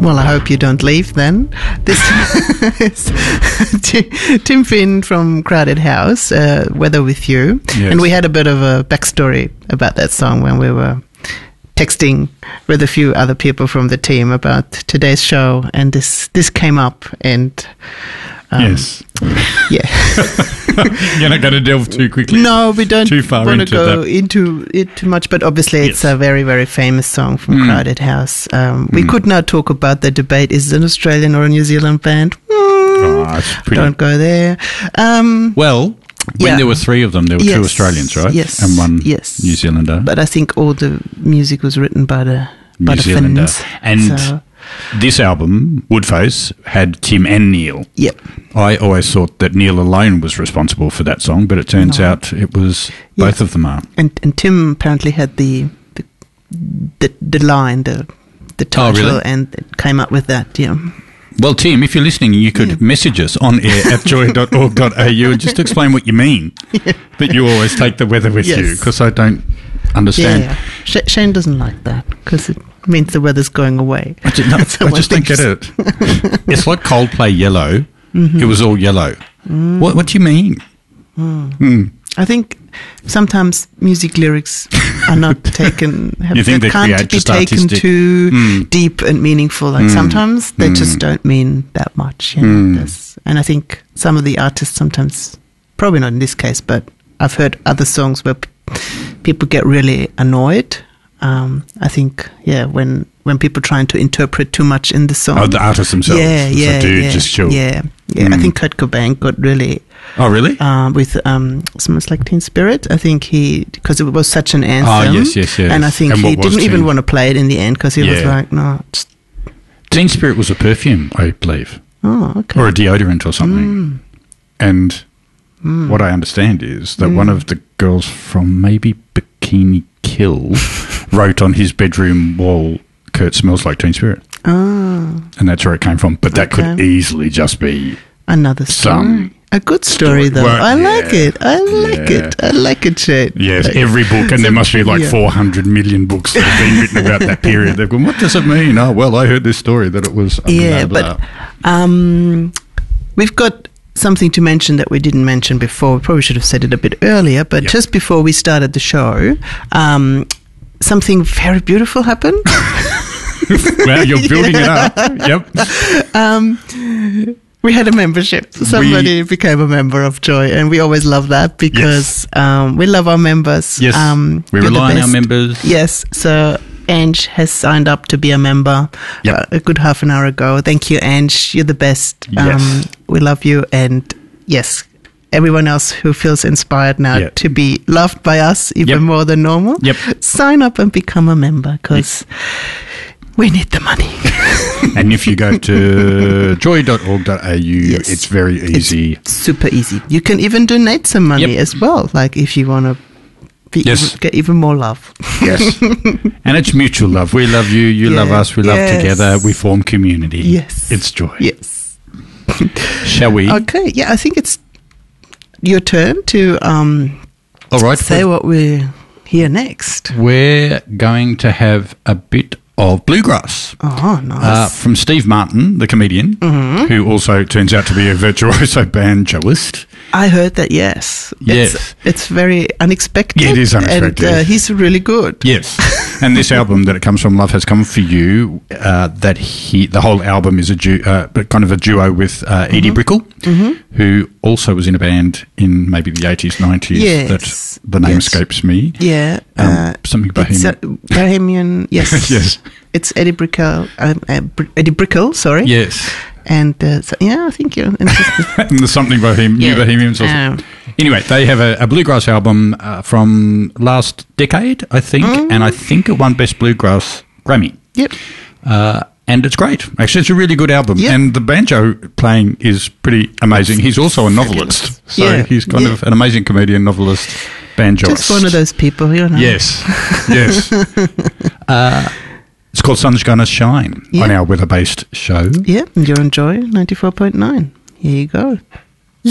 Well, I hope you don't leave then. This is Tim Finn from Crowded House, Weather With You. Yes. And we had a bit of a backstory about that song when we were texting with a few other people from the team about today's show, and this came up, and yes. Yeah. You're not going to delve too quickly. No, we don't too far want to into go that. into it too much, but obviously it's a very, very famous song from Crowded House. We could now talk about the debate, is it an Australian or a New Zealand band? It's pretty... Don't go there. When there were three of them, there were two Australians, right? Yes. And one New Zealander. But I think all the music was written by the New Zealander. Finns. And this album, Woodface, had Tim and Neil. Yep. I always thought that Neil alone was responsible for that song, but it turns out it was both of them are. And Tim apparently had the line, the title, and it came up with that, yeah. Well, Tim, if you're listening, you could message us on air at joy.org.au and just explain what you mean. That you always take the weather with you, because I don't understand. Yeah. Shane doesn't like that because it means the weather's going away. I just don't get it. It's like Coldplay Yellow. It was all yellow. What do you mean? I think sometimes music lyrics are not taken. You think they can't be taken too deep and meaningful. Like sometimes they just don't mean that much. You know? And I think some of the artists sometimes, probably not in this case, but I've heard other songs where people get really annoyed. I think, when people are trying to interpret too much in the song. Oh, the artists themselves. Just chill. Yeah. I think Kurt Cobain got really... Oh, really? With Smells Like Teen Spirit. I think because it was such an anthem. Oh, yes. And I think he didn't even want to play it in the end because he was like, no. Teen Spirit was a perfume, I believe. Oh, okay. Or a deodorant or something. And what I understand is that one of the girls from maybe Bikini Kill wrote on his bedroom wall, Kurt smells like Teen Spirit. Oh. And that's where it came from. But that could easily just be another story. A good story, though. Well, I like it. I like it, Shane. Yes, every book, and there must be 400 million books that have been written about that period. They've gone, what does it mean? Oh, well, I heard this story that it was... but we've got something to mention that we didn't mention before. We probably should have said it a bit earlier, but just before we started the show, something very beautiful happened. Well, you're building it up. Yep. We had a membership. Somebody became a member of Joy, and we always love that because we love our members. Yes, we rely on our members. Yes, so Ange has signed up to be a member a good half an hour ago. Thank you, Ange. You're the best. Yes. We love you, and yes, everyone else who feels inspired now to be loved by us even more than normal, sign up and become a member because we need the money. And if you go to joy.org.au, it's very easy. It's super easy. You can even donate some money as well, like if you want to get even more love. Yes. And it's mutual love. We love you, you love us, we love together, we form community. Yes. It's joy. Yes. Shall we? Okay, I think it's your turn to say what we hear next. We're going to have a bit of bluegrass. Oh, nice. From Steve Martin, the comedian, who also turns out to be a virtuoso banjoist. I heard that, yes. It's very unexpected. Yeah, it is unexpected. And he's really good. Yes. And this album that it comes from, Love Has Come For You, the whole album is kind of a duo with Edie Brickell, who also was in a band in maybe the 80s, 90s that the name escapes me. Yeah. Something Bohemian. Bohemian, yes. Yes. It's Eddie Brickell, sorry. Yes. And I think you're interested. And there's something Bohemian, New Bohemians also. Anyway, they have a bluegrass album from last decade, I think, and I think it won Best Bluegrass Grammy. Yep. And it's great. Actually, it's a really good album. Yep. And the banjo playing is pretty amazing. He's also a novelist. So he's kind of an amazing comedian, novelist, banjoist. Just one of those people, you know. Yes. It's called Sun's Gonna Shine on our weather-based show. Yeah, and you're on Joy 94.9. Here you go.